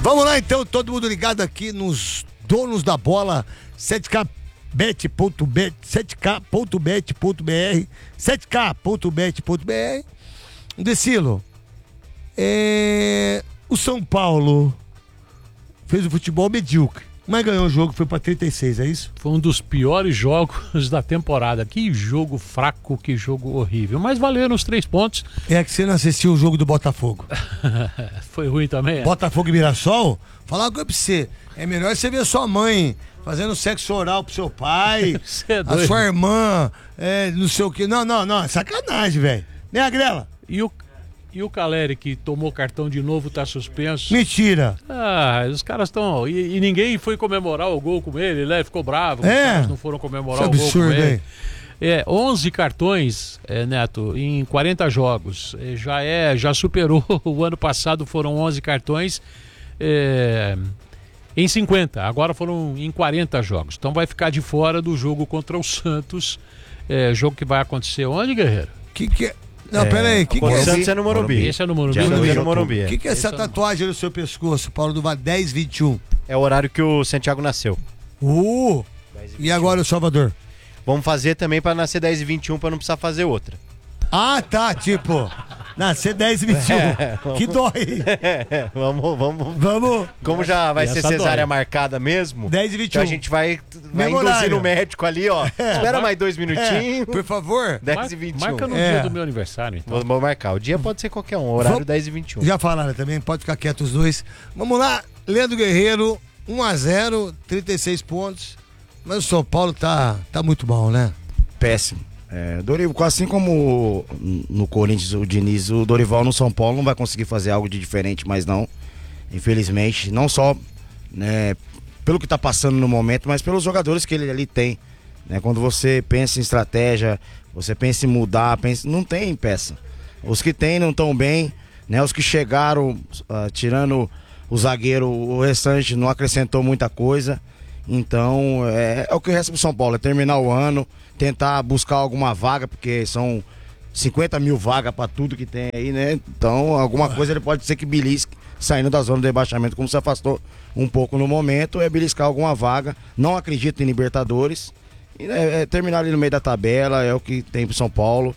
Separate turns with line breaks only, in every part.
Vamos lá então, todo mundo ligado aqui nos donos da bola, 7kbet.bet, 7k.bet.br, 7k.bet.br. Decilo, o São Paulo fez o futebol medíocre, mas ganhou o jogo, foi pra 36, é isso?
Foi um dos piores jogos da temporada. Que jogo fraco, que jogo horrível. Mas valeram os 3 pontos.
É que você não assistiu o jogo do Botafogo.
Foi ruim também?
Botafogo e Mirassol? Falar uma coisa pra você. É melhor você ver sua mãe fazendo sexo oral pro seu pai, a sua irmã, não sei o que. Não, é sacanagem, velho. Né, Agrela?
E o Caleri, que tomou cartão de novo, tá suspenso.
Mentira.
Os caras estão... E ninguém foi comemorar o gol com ele, né? Ficou bravo. Os caras não foram comemorar o gol com ele. 11 cartões, Neto, em 40 jogos. Já superou. O ano passado foram 11 cartões em 50. Agora foram em 40 jogos. Então vai ficar de fora do jogo contra o Santos. Jogo que vai acontecer onde, Guerreiro?
Que é? Não, peraí.
O Santos é no Morumbi.
Esse é no Morumbi.
O que é essa tatuagem no seu pescoço, Paulo do Vale? 10-21.
É o horário que o Santiago nasceu.
E agora o Salvador?
Vamos fazer também pra nascer 10-21 pra não precisar fazer outra.
Ah, tá, tipo... Nascer 10-21. Que dói. Vamos.
Como já vai ser cesárea marcada mesmo,
10-21.
Então a gente vai induzir no médico ali, ó. Espera mais 2 minutinhos.
Por favor.
10-21.
Marca no dia do meu aniversário, então.
Vou marcar. O dia pode ser qualquer um, horário 10-21.
Já falaram também, pode ficar quieto os dois. Vamos lá, Leandro Guerreiro, 1-0, 36 pontos. Mas o São Paulo tá muito mal, né?
Péssimo. Dorival, assim como no Corinthians, o Diniz, o Dorival no São Paulo não vai conseguir fazer algo de diferente, mas não, infelizmente, não só pelo que está passando no momento, mas pelos jogadores que ele ali tem, né? Quando você pensa em estratégia, você pensa em mudar, não tem peça. Os que tem não estão bem, né? Os que chegaram, tirando o zagueiro, o restante não acrescentou muita coisa. Então é o que resta pro São Paulo, é terminar o ano, tentar buscar alguma vaga, porque são 50 mil vagas para tudo que tem aí, né? Então alguma coisa ele pode ser que belisque, saindo da zona de rebaixamento, como se afastou um pouco no momento, beliscar alguma vaga. Não acredito em Libertadores, e terminar ali no meio da tabela, é o que tem pro São Paulo.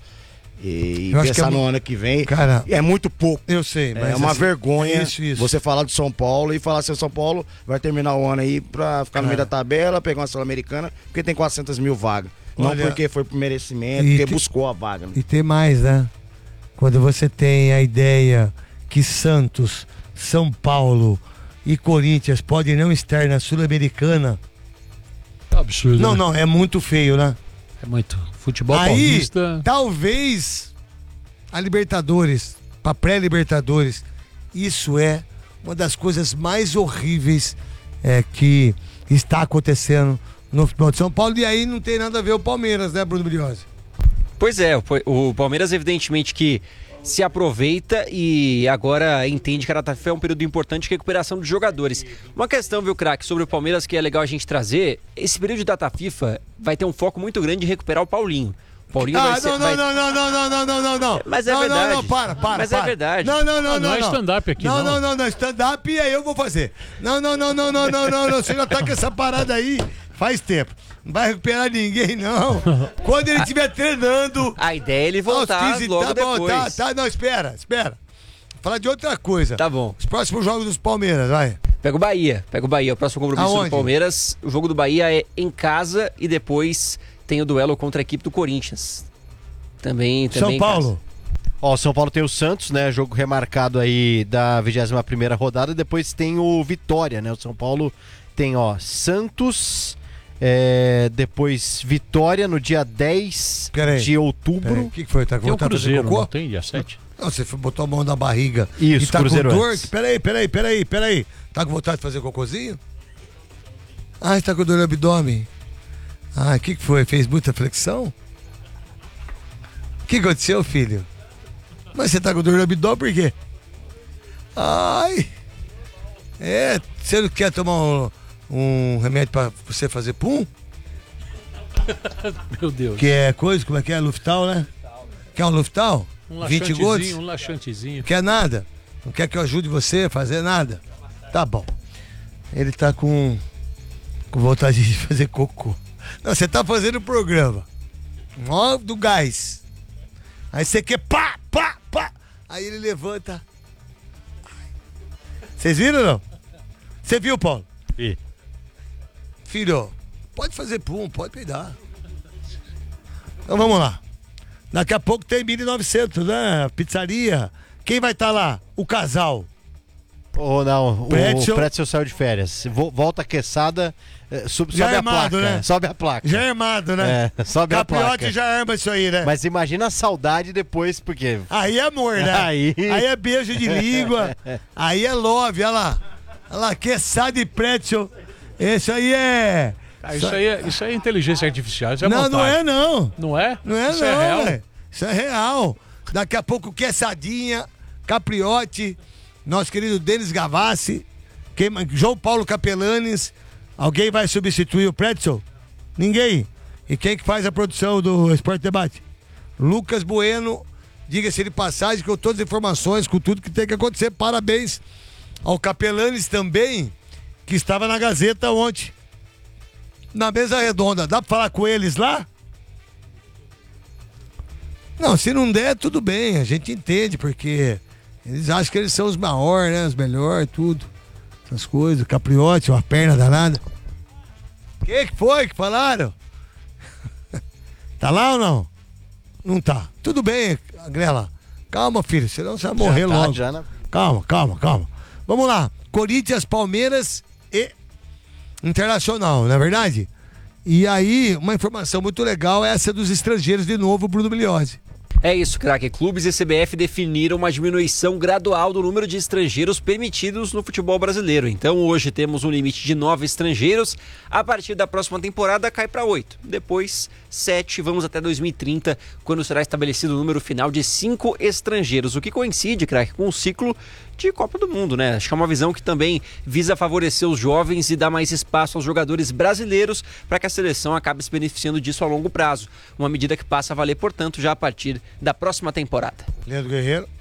E pensar no ano que vem,
cara,
é muito pouco.
Eu sei, mas
é uma vergonha
isso.
Você falar do São Paulo e falar se o São Paulo vai terminar o ano aí pra ficar no meio da tabela, pegar uma Sul-Americana, porque tem 400 mil vagas. Não porque foi por merecimento, porque buscou a vaga. Né?
E tem mais, né? Quando você tem a ideia que Santos, São Paulo e Corinthians podem não estar na Sul-Americana.
Absurdo.
Não, é muito feio, né?
É muito. Futebol
aí,
paulista.
Talvez a Libertadores, pra pré-Libertadores, isso é uma das coisas mais horríveis que está acontecendo no futebol de São Paulo. E aí não tem nada a ver o Palmeiras, né, Bruno Briosi?
Pois é, o Palmeiras evidentemente que se aproveita e agora entende que a data FIFA é um período importante de recuperação dos jogadores. Uma questão, viu, craque, sobre o Palmeiras que é legal a gente trazer, esse período de data FIFA vai ter um foco muito grande em recuperar o Paulinho. Paulinho vai ser...
Não.
Mas é verdade.
Não, para.
Mas é verdade.
Não
é stand-up aqui, não.
Não, stand-up e aí eu vou fazer. Não, você já tá com essa parada aí faz tempo. Não vai recuperar ninguém, não. Quando ele estiver treinando...
A ideia é ele voltar logo depois.
Não, espera. Falar de outra coisa.
Tá bom.
Os próximos jogos dos Palmeiras, vai.
Pega o Bahia. O próximo compromisso do Palmeiras. O jogo do Bahia é em casa e depois tem o duelo contra a equipe do Corinthians. Também
São Paulo.
Ó, São Paulo tem o Santos, né? Jogo remarcado aí da 21ª rodada. Depois tem o Vitória, né? O São Paulo tem, Santos... depois Vitória no dia 10 de outubro.
O que foi? Tá
tem o Cruzeiro,
cocô?
não tem dia 7?
Não, você botou a mão na barriga.
Isso,
e tá
Cruzeiro
com dor?
antes.
Peraí. Tá com vontade de fazer cocôzinho? Você tá com dor no abdômen. O que foi? Fez muita flexão? O que aconteceu, filho? Mas você tá com dor no abdômen por quê? Você não quer tomar um remédio pra você fazer pum?
Meu Deus.
Que é coisa, como é que é? Luftal, né? Quer um Luftal?
Um
20 gotas?
Um laxantezinho.
Quer nada? Não quer que eu ajude você a fazer nada? Tá bom. Ele tá com vontade de fazer cocô. Não, você tá fazendo o programa. Ó, do gás. Aí você quer pá. Aí ele levanta. Vocês viram ou não? Você viu, Paulo?
Vi.
Filho, pode fazer pum, pode peidar. Então vamos lá. Daqui a pouco tem 1.900, né? Pizzaria. Quem vai estar lá? O casal.
Ou não,
Pretzel.
o Pretzel saiu de férias. Volta a Quesada, sobe a
armado,
placa.
né?
Sobe a placa.
Já é armado, né?
Sobe a placa.
Capriotti já arma isso aí, né?
Mas imagina a saudade depois, porque...
Aí é amor, né?
Aí
é beijo de língua. Aí é love, olha lá. Olha lá, Quesada e Pretzel. Esse aí é...
Isso aí é inteligência artificial, isso é
não,
montagem.
não é não.
Não é?
Não é
isso
não,
é real?
véio. Isso é real. Daqui a pouco Quesadinha, Capriotti, nosso querido Denis Gavassi, João Paulo Capelanes. Alguém vai substituir o Pretzel? Ninguém. E quem que faz a produção do Esporte Debate? Lucas Bueno, diga-se de passagem, com todas as informações, com tudo que tem que acontecer. Parabéns ao Capelanes também, que estava na Gazeta ontem. Na mesa redonda, dá pra falar com eles lá? Não, se não der, tudo bem, a gente entende, porque eles acham que eles são os maiores, né? Os melhores, tudo. Essas coisas, Capriotti, uma perna danada. O que foi que falaram? Tá lá ou não? Não tá. Tudo bem, Grela. Calma, filho, senão você vai morrer logo.
Já, né?
Calma. Vamos lá. Corinthians, Palmeiras e Internacional, não é verdade? E aí, uma informação muito legal é essa dos estrangeiros de novo, Bruno Migliozzi.
É isso, craque. Clubes e CBF definiram uma diminuição gradual do número de estrangeiros permitidos no futebol brasileiro. Então hoje temos um limite de 9 estrangeiros. A partir da próxima temporada cai para 8. Depois 7, vamos até 2030, quando será estabelecido o número final de 5 estrangeiros. O que coincide, craque, com o ciclo de Copa do Mundo, né? Acho que é uma visão que também visa favorecer os jovens e dar mais espaço aos jogadores brasileiros para que a seleção acabe se beneficiando disso a longo prazo. Uma medida que passa a valer, portanto, já a partir da próxima temporada.
Leandro Guerreiro.